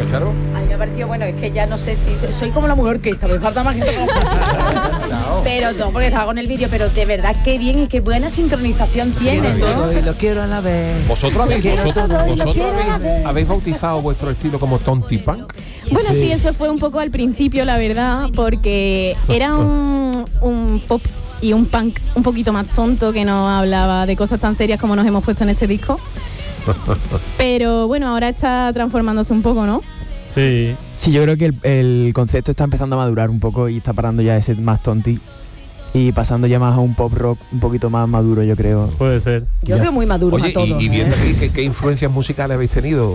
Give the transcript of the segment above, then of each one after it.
Charo. A mí me ha parecido, bueno, es que ya no sé si soy como la mujer que esta, me falta más gente como pero no, porque estaba con el vídeo, pero de verdad qué bien y qué buena sincronización tienen, ¿no? Y lo quiero a la vez. ¿Vosotros habéis bautizado vuestro estilo como Tonti Punk? Bueno, sí, eso fue un poco al principio, la verdad, porque era un pop y un punk un poquito más tonto, que no hablaba de cosas tan serias como nos hemos puesto en este disco. Pero bueno, ahora está transformándose un poco, ¿no? Sí. Sí, yo creo que el concepto está empezando a madurar un poco y está parando ya ese más tonti y pasando ya más a un pop rock un poquito más maduro, yo creo. Puede ser. Yo veo muy maduros Oye, a todos. y viendo ¿qué influencias musicales habéis tenido?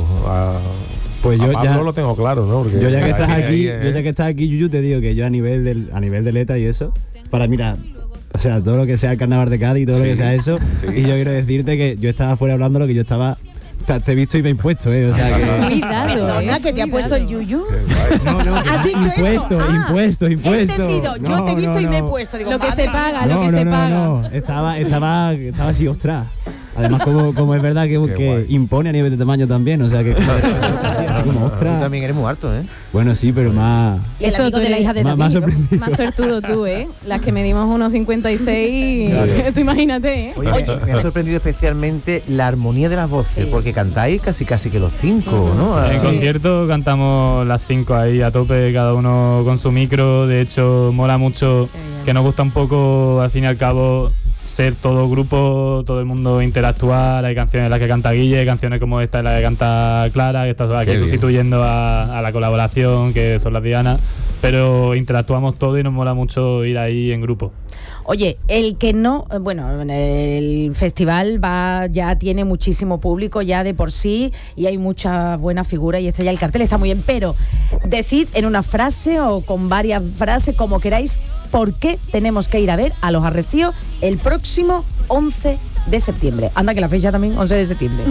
Pues yo Pablo ya lo tengo claro, ¿no? Porque yo ya que estás aquí, ¿eh? yo ya que estás aquí, Yuyu, te digo que yo a nivel de letra y eso, para mira, o sea, todo lo que sea el carnaval de Cádiz y todo lo que sea eso, y yo quiero decirte que yo estaba fuera hablando lo que yo estaba. Te he visto y me he impuesto, o sea que... Cuidado, Perdona, que te ha puesto el yuyu. No, ¿Has dicho impuesto, eso? impuesto. He entendido, yo te he visto y me he no. puesto. Digo, Lo que madre se paga, mía. lo que se paga. No, estaba así, ostras. Además, como es verdad que guay. impone a nivel de tamaño también, o sea que así como, ostras. Tú también eres muy harto, ¿eh? Bueno, sí, pero más... El amigo de la hija de más David. sorprendido. Más suertudo tú, ¿eh? Las que medimos unos 56, tú imagínate, ¿eh? Oye, me ha sorprendido especialmente la armonía de las voces, porque cantáis casi que los 5, ¿no? En concierto cantamos las 5 ahí a tope, cada uno con su micro. De hecho, mola mucho, que nos gusta un poco, al fin y al cabo, ser todo grupo, todo el mundo interactuar. Hay canciones en las que canta Guille, hay canciones como esta en las que canta Clara, que está aquí sustituyendo a la colaboración, que son las Diana, pero interactuamos todo y nos mola mucho ir ahí en grupo. Oye, el que no, bueno, el festival ya tiene muchísimo público ya de por sí y hay muchas buenas figuras y esto ya el cartel está muy bien, pero decid en una frase o con varias frases, como queráis, por qué tenemos que ir a ver a Los Arrecíos el próximo 11 de septiembre. Anda que la fecha también, 11 de septiembre.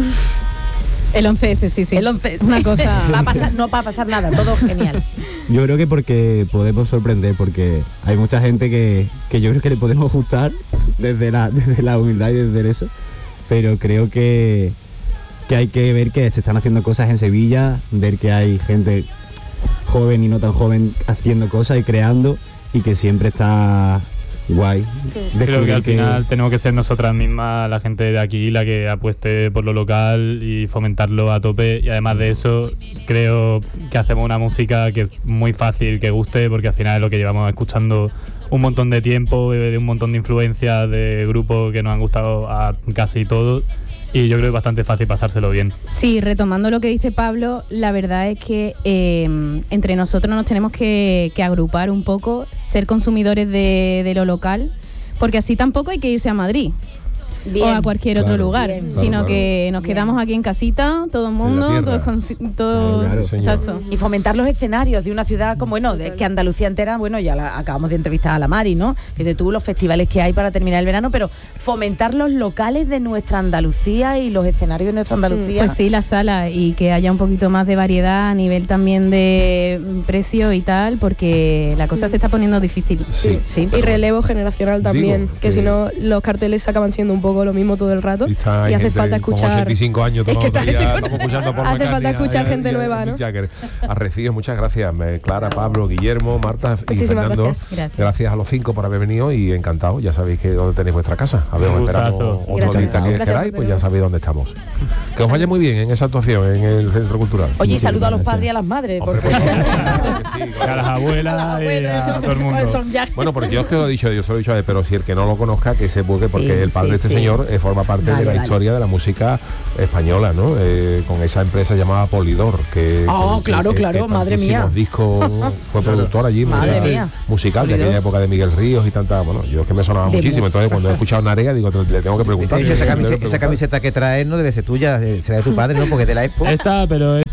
El 11S, sí. El 11S. Una cosa... no va a pasar nada, todo genial. Yo creo que porque podemos sorprender, porque hay mucha gente que yo creo que le podemos gustar desde la humildad y desde eso, pero creo que hay que ver que se están haciendo cosas en Sevilla, ver que hay gente joven y no tan joven haciendo cosas y creando, y que siempre está guay. Creo que al final tenemos que ser nosotras mismas, la gente de aquí, la que apueste por lo local y fomentarlo a tope. Y además de eso, creo que hacemos una música que es muy fácil que guste, porque al final es lo que llevamos escuchando un montón de tiempo, de un montón de influencias de grupos que nos han gustado a casi todos. Y yo creo que es bastante fácil pasárselo bien. Sí, retomando lo que dice Pablo, la verdad es que entre nosotros nos tenemos que agrupar un poco, ser consumidores de lo local, porque así tampoco hay que irse a Madrid. Bien. O a cualquier otro lugar, sino que nos quedamos aquí en casita, todo el mundo, todos exacto. Y fomentar los escenarios de una ciudad como, bueno, que Andalucía entera, bueno, ya acabamos de entrevistar a la Mari, ¿no? Que tuvo los festivales que hay para terminar el verano, pero fomentar los locales de nuestra Andalucía y los escenarios de nuestra Andalucía. Pues sí, las salas, y que haya un poquito más de variedad a nivel también de precio y tal, porque la cosa se está poniendo difícil. Sí. Y relevo generacional también, que si no los carteles acaban siendo un poco lo mismo todo el rato y hace falta escuchar con 85 años todos los días, estamos escuchando por hace falta escuchar gente nueva, ¿no? Arrecíos, muchas gracias Clara, Pablo, Guillermo, Marta y Fernando. Gracias a los 5 por haber venido y encantado. Ya sabéis que dónde tenéis vuestra casa. A ver, os esperamos otro día que queráis, pues ya sabéis dónde estamos. Que os vaya muy bien en esa actuación en el Centro Cultural. Oye, y saludo a los padres y a las madres. A las abuelas y a todo el mundo. Bueno, porque yo os lo he dicho, yo se lo he dicho a él, pero si el que no lo conozca, que se busque, porque el padre de este señor forma parte de la historia de la música española, ¿no? Con esa empresa llamada Polydor, que madre mía. Discos, fue productor allí, musical de aquella época de Miguel Ríos y tanta, bueno, yo es que me sonaba muchísimo, entonces cuando he escuchado Narea digo, le tengo que preguntar. Esa camiseta que traes no debe ser tuya, será de tu padre, ¿no? Porque de la Expo. Esta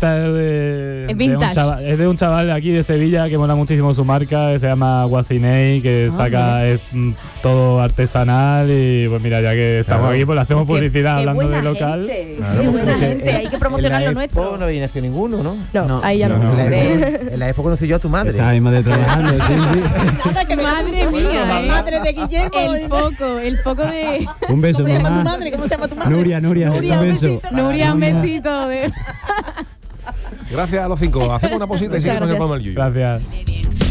es de un chaval de aquí de Sevilla que mola muchísimo su marca, que se llama Guasinei, que saca todo artesanal, y pues mira, ya que estamos aquí, pues le hacemos publicidad hablando de local. Qué buena gente, hay que promocionar lo nuestro. No había nacido ninguno, ¿no? No, ahí ya no. En la Expo conocí yo a tu madre. Estaba mi madre trabajando, sí. Madre mía, madre de Guillermo. El foco de... Un beso, ¿Cómo se llama tu madre? ¿Cómo se llama tu madre? Nuria, un beso. Nuria, un besito. Gracias a los 5. Hacemos una posita y seguimos con el Yuyu. Gracias.